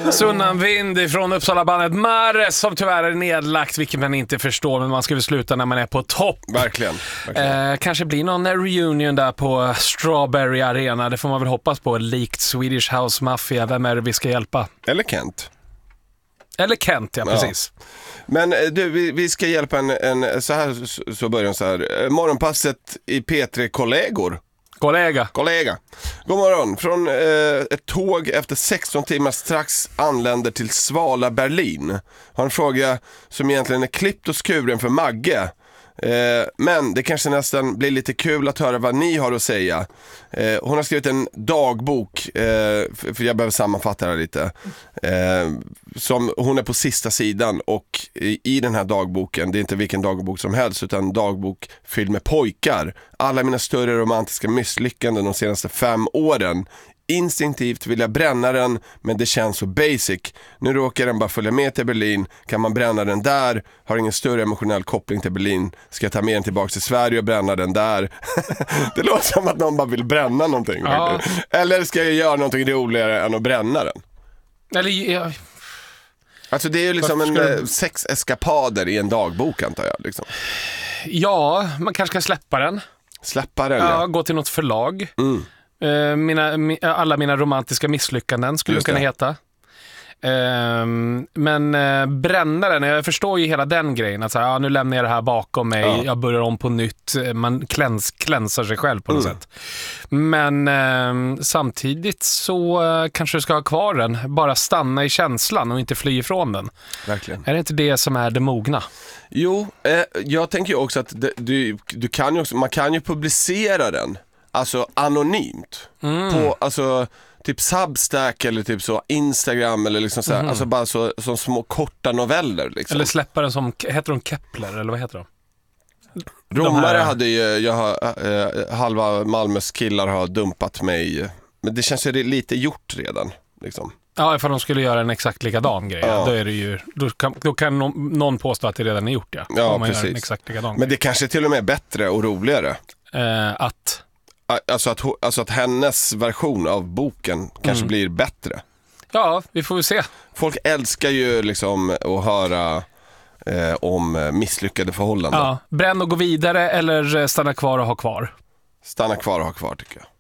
Sunnan vind från Uppsala-bandet Mares som tyvärr är nedlagt, vilket man inte förstår, men man ska väl sluta när man är på topp. Verkligen. Kanske blir någon reunion där på Strawberry Arena, det får man väl hoppas på, likt Swedish House Mafia. Vem är det vi ska hjälpa? Eller Kent, ja, precis. Men du, vi ska hjälpa en så här, så börjar så här. Morgonpasset i P3 kollega. God morgon. Från ett tåg efter 16 timmar strax anländer till Svala, Berlin. Har en fråga som egentligen är klippt och skuren för Magge. Men det kanske nästan blir lite kul att höra vad ni har att säga. Hon har skrivit en dagbok, för jag behöver sammanfatta det lite, som hon är på sista sidan. Och i den här dagboken, det är inte vilken dagbok som helst, utan en dagbok fylld med pojkar. Alla mina större romantiska misslyckanden de senaste 5 åren. Instinktivt vill jag bränna den, men det känns så basic. Nu råkar den bara följa med till Berlin. Kan man bränna den där? Har ingen större emotionell koppling till Berlin. Ska jag ta med den tillbaka till Sverige och bränna den där? Det låter som att någon bara vill bränna någonting. Ja. Eller ska jag göra någonting roligare än att bränna den? Eller... Alltså det är ju liksom en sexeskapader i en dagbok, antar jag liksom. Ja, man kanske ska släppa den. Ja, gå till något förlag. Alla mina romantiska misslyckanden skulle det kunna heta. Men bränna den, jag förstår ju hela den grejen att så här, nu lämnar jag det här bakom mig, jag börjar om på nytt, man klänsar sig själv på något sätt. Men samtidigt så kanske du ska ha kvar den, bara stanna i känslan och inte fly ifrån den. Verkligen. Är det inte det som är det mogna? Jo, jag tänker ju också att du kan ju också, man kan ju publicera den, alltså anonymt på, alltså typ Substack eller typ så Instagram eller liksom så här, alltså bara så som små korta noveller liksom. Eller släppa den som, heter de Kepler eller vad heter de? Romare hade ju, halva Malmös killar har dumpat mig, men det känns ju lite gjort redan liksom. Ja, ifall de skulle göra en exakt likadan grej, då är det ju, då kan någon påstå att det redan är gjort, ja, man precis. gör en exakt likadan men det kanske till och med är bättre och roligare. Alltså att hennes version av boken kanske blir bättre. Ja, vi får väl se. Folk älskar ju liksom att höra om misslyckade förhållanden. Ja, bränn och gå vidare eller stanna kvar och ha kvar. Stanna kvar och ha kvar, tycker jag.